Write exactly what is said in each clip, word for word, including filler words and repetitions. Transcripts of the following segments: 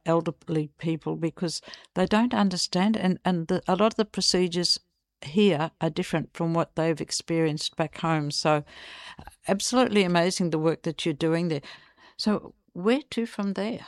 elderly people because they don't understand, and, and the, a lot of the procedures here are different from what they've experienced back home. So absolutely amazing the work that you're doing there. So where to from there?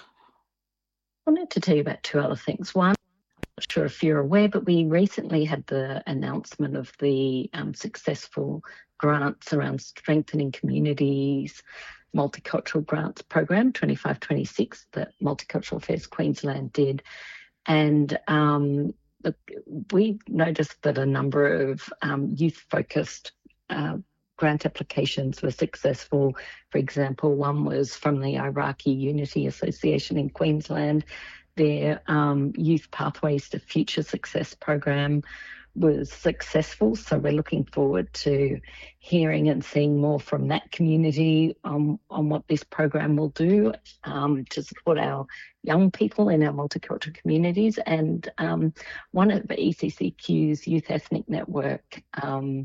I wanted to tell you about two other things. One, I'm not sure if you're aware, but we recently had the announcement of the um, successful grants around strengthening communities, multicultural grants program twenty-five twenty-six that Multicultural Affairs Queensland did. And um, look, we noticed that a number of um, youth-focused uh, grant applications were successful. For example, one was from the Iraqi Unity Association in Queensland. Their um, Youth Pathways to Future Success program was successful. So we're looking forward to hearing and seeing more from that community on, on what this program will do um, to support our young people in our multicultural communities. And um, one of the E C C Q's Youth Ethnic Network um,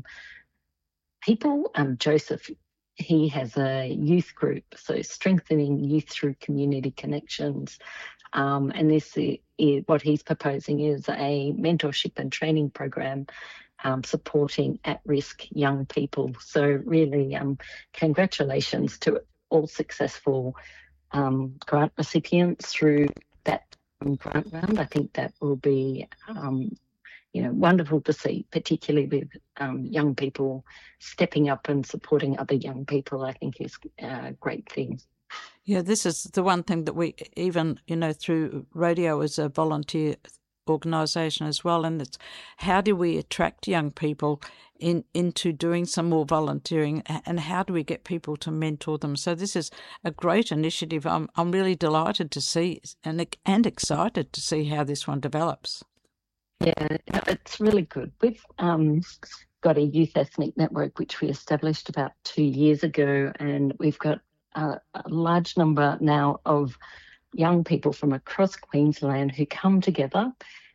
people, um, Joseph, he has a youth group, so strengthening youth through community connections. Um, and this is, is what he's proposing is a mentorship and training program um, supporting at-risk young people. So really, um, congratulations to all successful um, grant recipients through that grant round. I think that will be um, you know, wonderful to see, particularly with um, young people stepping up and supporting other young people. I think is a great thing. Yeah, this is the one thing that we, even, you know, through radio as a volunteer organisation as well, and it's how do we attract young people in into doing some more volunteering, and how do we get people to mentor them? So this is a great initiative. I'm I'm really delighted to see and and excited to see how this one develops. Yeah, it's really good. We've um, got a youth ethnic network which we established about two years ago, and we've got a, a large number now of young people from across Queensland who come together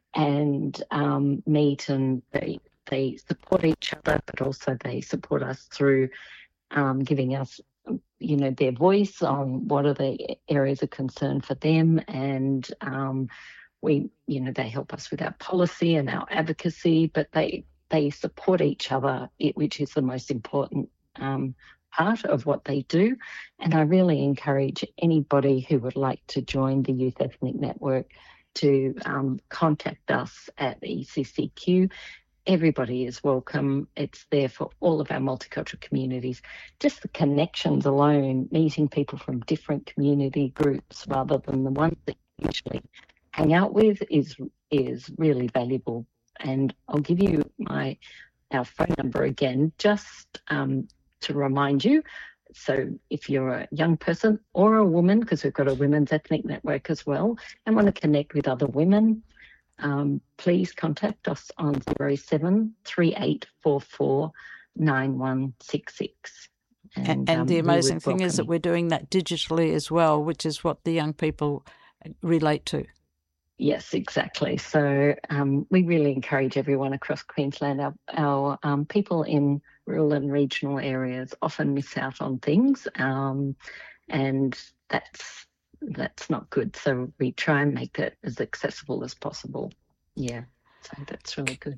and um, meet, and they they support each other, but also they support us through um, giving us, you know, their voice on what are the areas of concern for them, and um, we, you know, they help us with our policy and our advocacy, but they they support each other, which is the most important um, part of what they do. And I really encourage anybody who would like to join the Youth Ethnic Network to um, contact us at E C C Q. Everybody is welcome. It's there for all of our multicultural communities. Just the connections alone, meeting people from different community groups rather than the ones that you usually hang out with, is is really valuable. And I'll give you my our phone number again, just um, to remind you. So if you're a young person or a woman, because we've got a women's ethnic network as well, and want to connect with other women, um, please contact us on zero seven three eight four four nine one six six. And, and um, the amazing thing is that we're doing that digitally as well, which is what the young people relate to. Yes, exactly. So um, we really encourage everyone across Queensland. Our, our um, people in rural and regional areas often miss out on things, um, and that's that's not good. So we try and make that as accessible as possible. Yeah, so that's really good.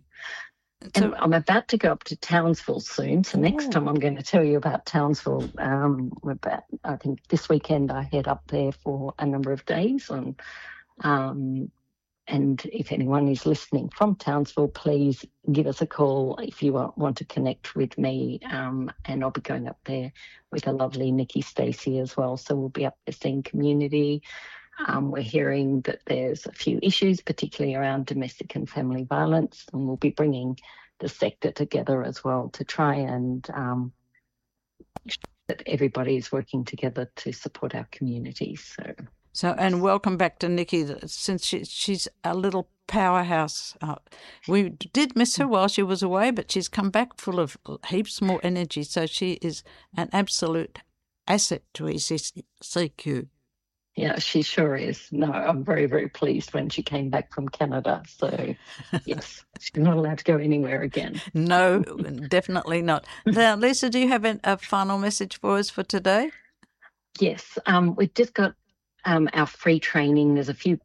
So, and I'm about to go up to Townsville soon. So next oh. time I'm going to tell you about Townsville. Um, we're about, I think this weekend I head up there for a number of days on. Um, and if anyone is listening from Townsville, please give us a call if you want, want to connect with me. Um, and I'll be going up there with a lovely Nikki Stacey as well. So we'll be up there seeing community. Um, we're hearing that there's a few issues, particularly around domestic and family violence, and we'll be bringing the sector together as well to try and um, make sure that everybody is working together to support our communities. So. So, and welcome back to Nikki, since she, she's a little powerhouse. Uh, we did miss her while she was away, but she's come back full of heaps more energy. So she is an absolute asset to E C C Q. Yeah, she sure is. No, I'm very, very pleased when she came back from Canada. So, yes, she's not allowed to go anywhere again. No, definitely not. Now, Lisa, do you have a, a final message for us for today? Yes, um, we've just got Um, our free training. There's a few